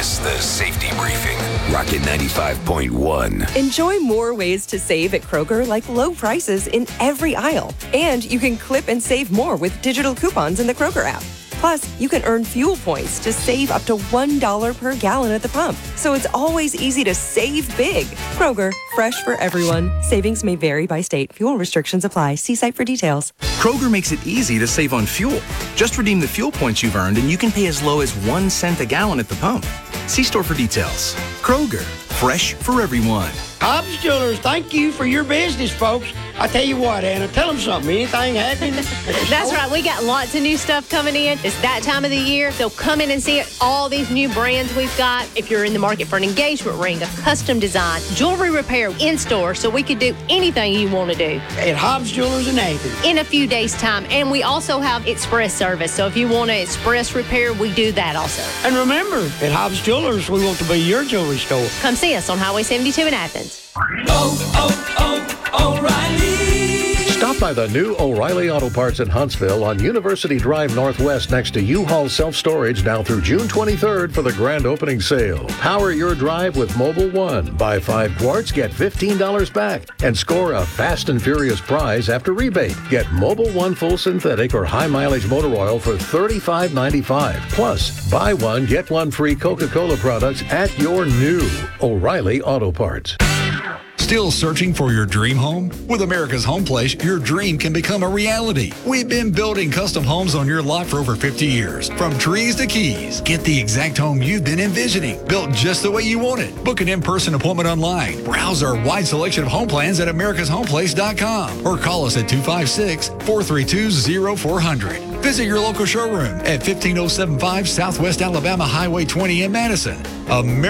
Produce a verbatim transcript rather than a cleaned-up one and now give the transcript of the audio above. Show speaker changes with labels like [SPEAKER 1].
[SPEAKER 1] miss the safety briefing. Rocket ninety-five point one.
[SPEAKER 2] Enjoy more ways to save at Kroger, like low prices in every aisle. And you can clip and save more with digital coupons in the Kroger app. Plus, you can earn fuel points to save up to one dollar per gallon at the pump. So it's always easy to save big. Kroger, fresh for everyone. Savings may vary by state. Fuel restrictions apply. See site for details.
[SPEAKER 3] Kroger makes it easy to save on fuel. Just redeem the fuel points you've earned and you can pay as low as one cent a gallon at the pump. See store for details. Kroger, fresh for everyone.
[SPEAKER 4] Hobbs Jewelers, thank you for your business, folks. I tell you what, Anna, tell them something. Anything happening?
[SPEAKER 5] That's right. We got lots of new stuff coming in. It's that time of the year. So come in and see it. All these new brands we've got. If you're in the market for an engagement ring, a custom design, jewelry repair in store, so we could do anything you want to do.
[SPEAKER 4] At Hobbs Jewelers in Athens.
[SPEAKER 5] In a few days' time. And we also have express service. So if you want an express repair, we do that also.
[SPEAKER 4] And remember, at Hobbs Jewelers, we want to be your jewelry store.
[SPEAKER 5] Come see us on Highway seventy-two in Athens.
[SPEAKER 6] Oh, oh, oh, O'Reilly.
[SPEAKER 7] Stop by the new O'Reilly Auto Parts in Huntsville on University Drive Northwest next to U-Haul Self-Storage now through June twenty-third for the grand opening sale. Power your drive with Mobile One. Buy five quarts, get fifteen dollars back, and score a fast and furious prize after rebate. Get Mobile One full synthetic or high mileage motor oil for thirty-five ninety-five. Plus, buy one, get one free Coca-Cola products at your new O'Reilly Auto Parts.
[SPEAKER 8] Still searching for your dream home? With America's Home Place, your dream can become a reality. We've been building custom homes on your lot for over fifty years. From trees to keys, get the exact home you've been envisioning, built just the way you want it. Book an in-person appointment online. Browse our wide selection of home plans at americas home place dot com or call us at two five six, four three two, zero four zero zero. Visit your local showroom at fifteen oh seven five Southwest Alabama Highway twenty in Madison. Amer-